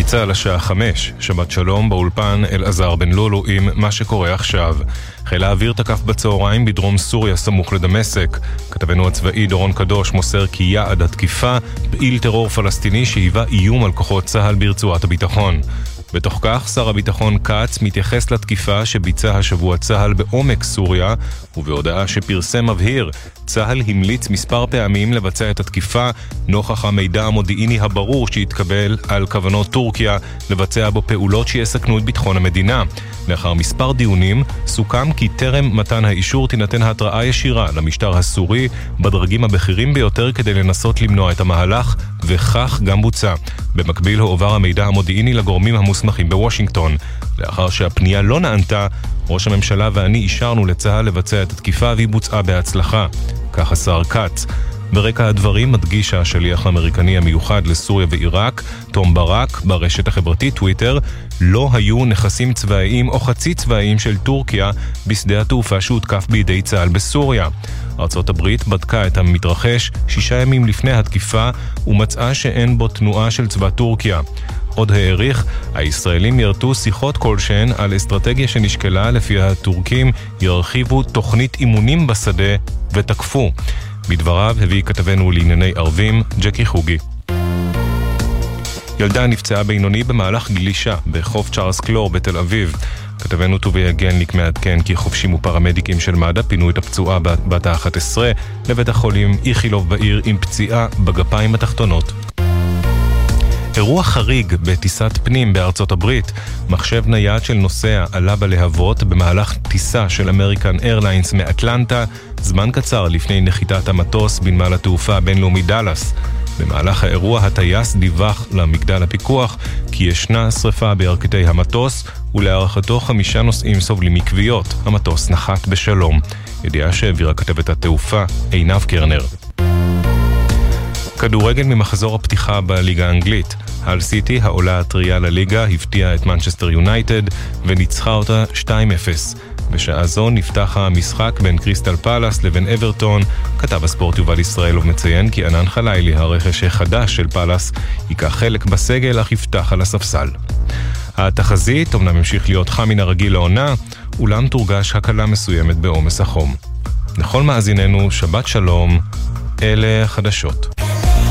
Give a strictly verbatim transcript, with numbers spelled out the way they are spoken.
גלי צהל השעה חמש, שבת שלום באולפן אלעזר בן לולו עם מה שקורה עכשיו. חיל האוויר תקף בצהריים בדרום סוריה סמוך לדמשק. כתבנו הצבאי דורון קדוש מוסר כי יעד התקיפה פעיל טרור פלסטיני שהיווה איום על כוחות צהל ברצועת הביטחון. בתוך כך, שר הביטחון קץ מתייחס לתקיפה שביצע השבוע צהל בעומק סוריה, ובהודעה שפרסם מבהיר, צהל המליץ מספר פעמים לבצע את התקיפה, נוכח המידע המודיעיני הברור שהתקבל על כוונות טורקיה לבצע בו פעולות שיסכנו את ביטחון המדינה. לאחר מספר דיונים, סוכם כי טרם מתן האישור תינתן התראה ישירה למשטר הסורי בדרגים הבכירים ביותר כדי לנסות למנוע את המהלך, וכך גם בוצע. במקביל הועבר המידע המודיעיני לגורמים המוסמכים בוושינגטון. לאחר שהפנייה לא נענתה, ראש הממשלה ואני אישרנו לצהל לבצע את התקיפה והיא בוצעה בהצלחה. כך השר קץ. ברקע הדברים מדגיש השליח האמריקני המיוחד לסוריה ועיראק, תום ברק, ברשת החברתית טוויטר, לא היו נכסים צבאיים או חצי צבאיים של טורקיה בשדה התעופה שהותקף בידי צהל בסוריה. ארצות הברית בדקה את המתרחש שישה ימים לפני התקיפה ומצאה שאין בו תנועה של צבא טורקיה. עוד העריך, הישראלים ירתו שיחות כלשהן על אסטרטגיה שנשקלה לפיה הטורקים ירחיבו תוכנית אימונים בשדה ותקפו. בדבריו הביא כתבנו לענייני ערבים, ג'קי חוגי. ילדה נפצעה בינוני במהלך גלישה בחוף צ'ארלס קלור בתל אביב. כתבנו טובי הגנליק מעדכן כי חופשים ופרמדיקים של מד"א פינו את הפצועה בת ה-אחת עשרה לבית החולים איכילוב בעיר עם פציעה בגפיים התחתונות. אירוע חריג בטיסת פנים בארצות הברית. מחשב נייד של נוסע עלה בלהבות במהלך טיסה של אמריקן איירליינס מאטלנטה, זמן קצר לפני נחיתת המטוס בנמל התעופה הבינלאומי דאלאס. במהלך האירוע הטייס דיווח למגדל הפיקוח כי ישנה שריפה בירכתי המטוס, ולהערכתו חמישה נוסעים סובלים מכוויות. המטוס נחת בשלום. ידיעה שהעבירה כתבת התעופה עינב קרנר. כדורגל ממחזור הפתיחה בליגה האנגלית. הל סיטי, העולה הטריה לליגה, הפתיעה את מנצ'סטר יונייטד וניצחה אותה שתיים אפס. בשעה זו נפתח המשחק בין קריסטל פלאס לבין אברטון. כתב הספורט יובל ישראל ומציין כי ענן חלילי, הרכש החדש של פלאס, ייקח חלק בסגל אך יפתח על הספסל. התחזית אומנם המשיך להיות חם מן הרגיל לעונה, אולם תורגש הקלה מסוימת בעומס החום. לכל מאזיננו, שבת שלום, אלה חדשות.